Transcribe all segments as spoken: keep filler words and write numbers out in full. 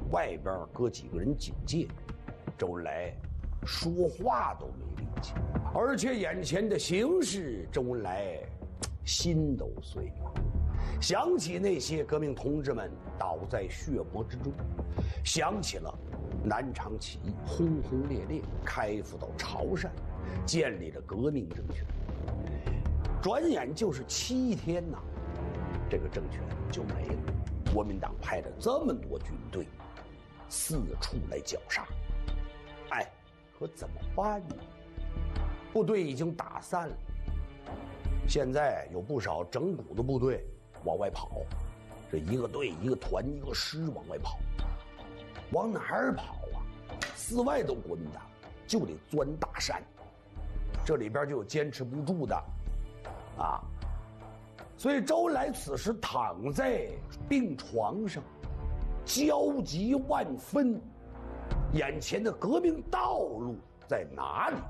外边搁几个人警戒，周恩来说话都没力气，而且眼前的形势，周恩来心都碎了。想起那些革命同志们倒在血泊之中，想起了南昌起义轰轰烈烈开赴到潮汕，建立了革命政权。转眼就是七天呐，这个政权就没了。国民党派了这么多军队四处来绞杀，哎，可怎么办呢？部队已经打散了，现在有不少整蛊的部队往外跑，这一个队一个团一个师往外跑，往哪儿跑啊？四外都国民党，就得钻大山，这里边就有坚持不住的啊。所以周恩来此时躺在病床上，焦急万分，眼前的革命道路在哪里？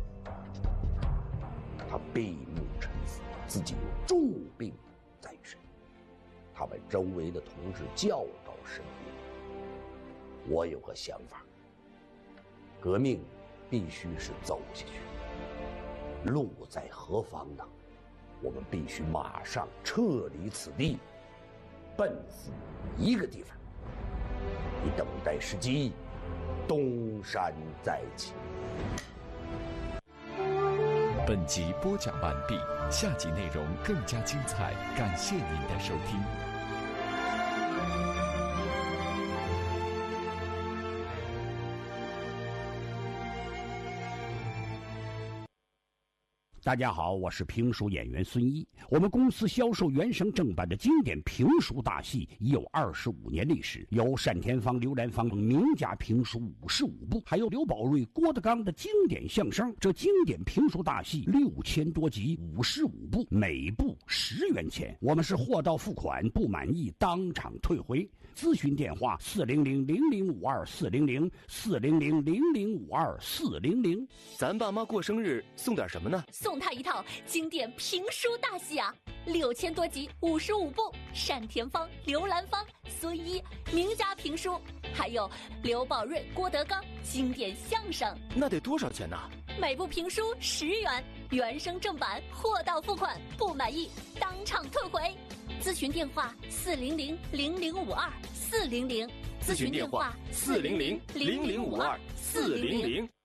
他闭目沉思，自己有重病在身，他把周围的同志叫到身边。我有个想法，革命必须是走下去，路在何方呢？我们必须马上撤离此地，奔赴一个地方，以等待时机，东山再起。 本集播讲完毕，下集内容更加精彩，感谢您的收听。 大家好，我是评书演员孙一。我们公司销售原声正版的经典评书大戏已有二十五年历史，有单田芳、刘兰芳等名家评书五十五部，还有刘宝瑞、郭德纲的经典相声。这经典评书大戏六千多集，五十五部，每部十元钱。我们是货到付款，不满意当场退回。咨询电话：四零零零零五二四零零四零零零零五二四零零。 咱爸妈过生日送点什么呢？ 送他一套经典评书大戏啊，六千多集，五十五部，单田芳、刘兰芳、孙一名家评书，还有刘宝瑞、郭德纲经典相声。 那得多少钱呢？ 每部评书十元，原声正版，货到付款，不满意当场退回。咨询电话：四零零零零五二四零零。 咨询电话：四零零零零五二四零零。